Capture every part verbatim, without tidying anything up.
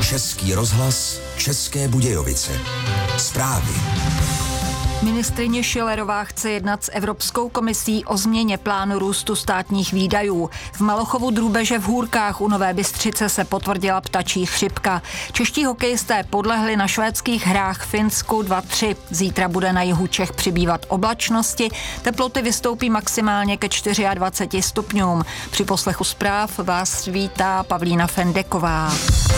Český rozhlas, České Budějovice. Zprávy. Ministryně Schillerová chce jednat s Evropskou komisí o změně plánu růstu státních výdajů. V Malochovu drůbeže v Hůrkách u Nové Bystřice se potvrdila ptačí chřipka. Čeští hokejisté podlehli na švédských hrách Finsku dva tři. Zítra bude na jihu Čech přibývat oblačnosti, teploty vystoupí maximálně ke dvaceti čtyřem stupňům. Při poslechu zpráv vás vítá Pavlína Fendeková.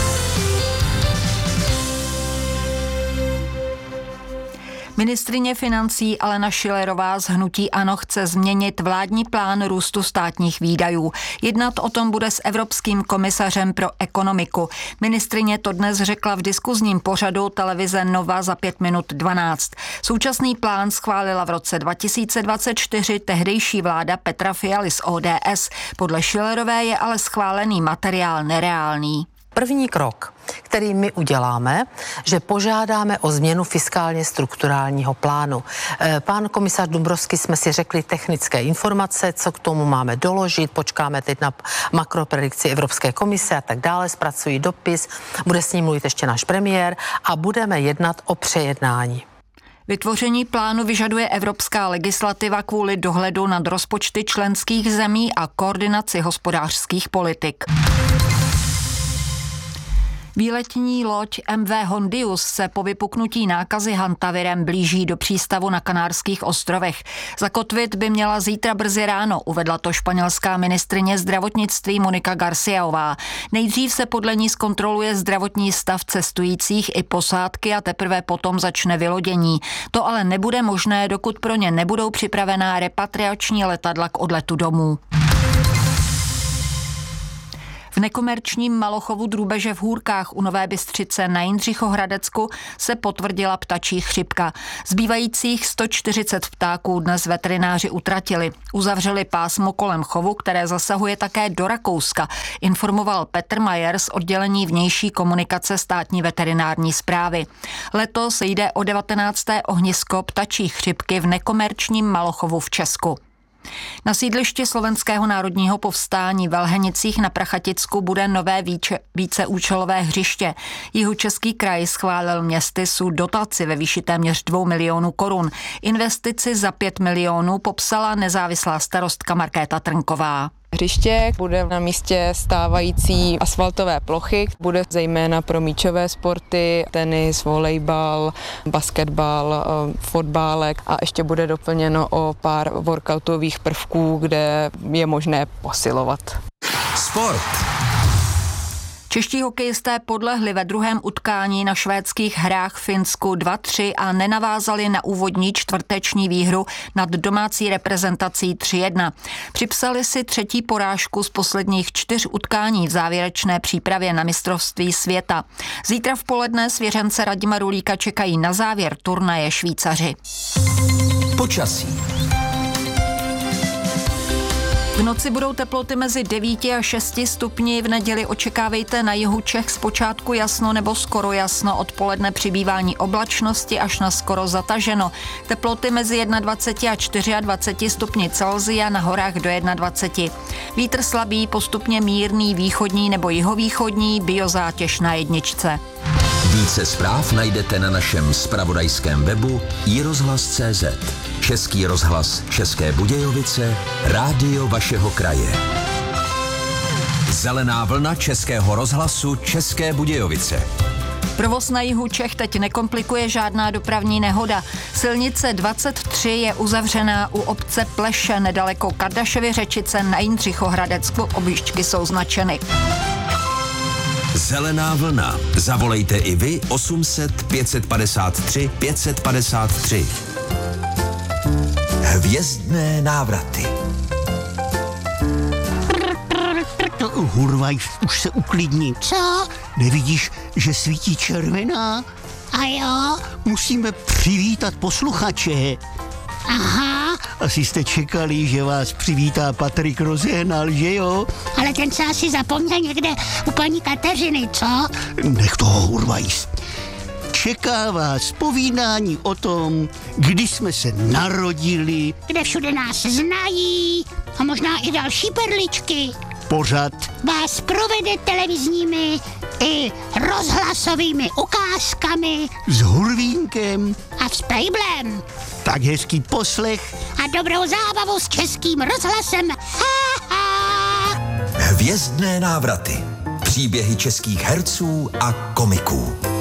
Ministryně financí Alena Schillerová z hnutí ANO chce změnit vládní plán růstu státních výdajů. Jednat o tom bude s Evropským komisařem pro ekonomiku. Ministryně to dnes řekla v diskuzním pořadu televize Nova za pět minut dvanáct. Současný plán schválila v roce dva tisíce dvacet čtyři tehdejší vláda Petra Fialy z O D S. Podle Schillerové je ale schválený materiál nereálný. První krok, který my uděláme, že požádáme o změnu fiskálně strukturálního plánu. Pán komisař Dombrovský jsme si řekli technické informace, co k tomu máme doložit, počkáme teď na makropredikci Evropské komise a tak dále, zpracují dopis, bude s ním mluvit ještě náš premiér a budeme jednat o přejednání. Vytvoření plánu vyžaduje evropská legislativa kvůli dohledu nad rozpočty členských zemí a koordinaci hospodářských politik. Výletní loď M V Hondius se po vypuknutí nákazy hantavirem blíží do přístavu na Kanárských ostrovech. Zakotvit by měla zítra brzy ráno, uvedla to španělská ministryně zdravotnictví Monika Garciaová. Nejdřív se podle ní zkontroluje zdravotní stav cestujících i posádky a teprve potom začne vylodění. To ale nebude možné, dokud pro ně nebudou připravená repatriační letadla k odletu domů. V nekomerčním Malochovu drůbeže v Hůrkách u Nové Bystřice na Jindřichohradecku se potvrdila ptačí chřipka. Zbývajících sto čtyřicet ptáků dnes veterináři utratili. Uzavřeli pásmo kolem chovu, které zasahuje také do Rakouska, informoval Petr Majer z oddělení vnější komunikace státní veterinární správy. Letos jde o devatenácté ohnisko ptačí chřipky v nekomerčním Malochovu v Česku. Na sídlišti Slovenského národního povstání v Lhenicích na Prachaticku bude nové více, víceúčelové hřiště. Jihočeský kraj schválil městysu dotaci ve výši téměř dvou milionů korun. Investici za pět milionů popsala nezávislá starostka Markéta Trnková. Hřiště bude na místě stávající asfaltové plochy, bude zejména pro míčové sporty, tenis, volejbal, basketbal, fotbálek a ještě bude doplněno o pár workoutových prvků, kde je možné posilovat. Sport. Čeští hokejisté podlehli ve druhém utkání na švédských hrách Finsku dva tři a nenavázali na úvodní čtvrteční výhru nad domácí reprezentací tři jedna. Připsali si třetí porážku z posledních čtyř utkání v závěrečné přípravě na mistrovství světa. Zítra v poledne svěřence Radima Rulíka čekají na závěr turnaje Švýcaři. Počasí. V noci budou teploty mezi devíti a šesti stupni, v neděli očekávejte na jihu Čech zpočátku jasno nebo skoro jasno, odpoledne přibývání oblačnosti až na skoro zataženo. Teploty mezi dvaceti jedním a dvaceti čtyřmi stupni Celsia, na horách do dvaceti jednoho. Vítr slabý, postupně mírný, východní nebo jihovýchodní, biozátěž na jedničce. Více zpráv najdete na našem zpravodajském webu i rozhlas tečka cé zet. Český rozhlas České Budějovice, rádio vašeho kraje. Zelená vlna Českého rozhlasu České Budějovice. Provoz na jihu Čech teď nekomplikuje žádná dopravní nehoda. Silnice dvacet tři je uzavřená u obce Pleše nedaleko Kardašovy Řečice na Jindřichohradecku. Objížďky jsou značeny. Zelená vlna. Zavolejte i vy osm set pět set padesát tři pět set padesát tři. Hvězdné návraty. Hurvaj, už se uklidni. Co? Nevidíš, že svítí červená? A jo? Musíme přivítat posluchače. Aha. Asi jste čekali, že vás přivítá Patrik Rozehnal, že jo? Ale ten se asi zapomněl někde u paní Kateřiny, co? Nech toho, Hurvajs. Čeká vás povídání o tom, kdy jsme se narodili. Kde všude nás znají a možná i další perličky. pořad Vás provede televizními i rozhlasovými ukázkami s Hurvínkem. a s Pejblem. Tak hezký poslech. A dobrou zábavu s Českým rozhlasem. Ha, ha. Hvězdné návraty. Příběhy českých herců a komiků.